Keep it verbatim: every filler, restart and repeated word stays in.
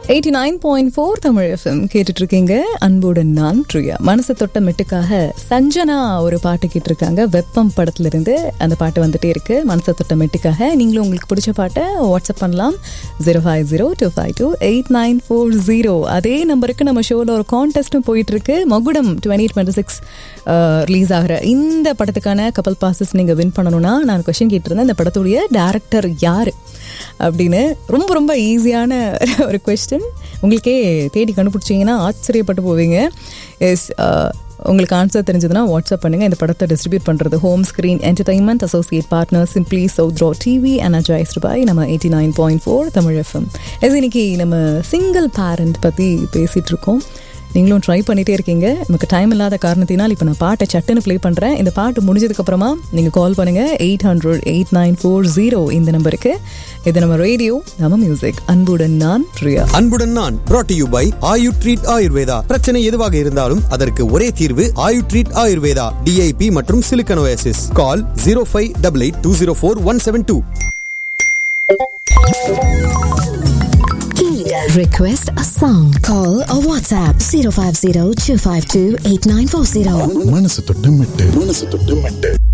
Eighty nine point four Tamil FM கேட்டுட்டு இருக்கீங்க. அன்புடன் நான் பிரியா. மனசை தொட்ட மெட்டுக்காக சஞ்சனா ஒரு பாட்டு கேட்டிருக்காங்க. வெப்பம் படத்துல இருந்து அந்த பாட்டு வந்துட்டே இருக்கு. மனசை தொட்ட மெட்டுக்காக நீங்களும் உங்களுக்கு பிடிச்ச பாட்டை வாட்ஸ்அப் பண்ணலாம். Zero five zero two five two eight nine four zero அதே நம்பருக்கு நம்ம ஷோவில் ஒரு கான்டெஸ்ட்டும் போயிட்டு இருக்கு. மகுடம் டுவெண்ட்டி டுவெண்ட்டி சிக்ஸ் ரிலீஸ் ஆகிற இந்த படத்துக்கான கப்பல் பாசஸ் நீங்கள் வின் பண்ணணும்னா நான் கொஸ்டின் கேட்டிருந்தேன், இந்த படத்துடைய டேரக்டர் யார் அப்படின்னு. ரொம்ப ரொம்ப ஈஸியான ஒரு கொஸ்டின். உங்களுக்கே தேடி கண்டுபிடிச்சிங்கன்னா ஆச்சரியப்பட்டு போவீங்க. எஸ், உங்களுக்கு ஆன்சர் தெரிஞ்சதுன்னா வாட்ஸ்அப் பண்ணுங்கள். இந்த படத்தை டிஸ்ட்ரிபியூட் பண்ணுறது home screen entertainment, associate partner simply சவுத்ரா TV and அஜாய்ஸ்டு by நம்ம eighty nine point four Tamil FM. S, இன்னைக்கு நம்ம சிங்கிள் பேரண்ட் பற்றி பேசிகிட்டு இருக்கோம். நீங்களும் ட்ரை பண்ணிகிட்டே இருக்கீங்க. நமக்கு டைம் இல்லாத காரணத்தினால் இப்போ நான் பாட்டை சட்டுன்னு ப்ளே பண்ணுறேன். இந்த பாட்டு முடிஞ்சதுக்கப்புறமா நீங்கள் கால் பண்ணுங்கள் eight hundred eight nine four zero இந்த நம்பருக்கு. இது நம்ம ரேடியோ, நம்ம மியூசிக். அன்புடன் நான் பிரியா. அன்புடன் நான் brought to you by Ayu treat Ayurveda. பிரச்சனை எதுவாக இருந்தாலும் அதற்கு ஒரே தீர்வு ஆயு ட்ரீட் ஆயுர்வேதா. டிஐபி மற்றும் Silicon Oasis. Call zero five double eight two zero four one seven two. Request a song. Call or WhatsApp zero five zero two five two eight nine four zero. மனசு தொட்டு மெட்டு மனசு தொட்டு மெட்டு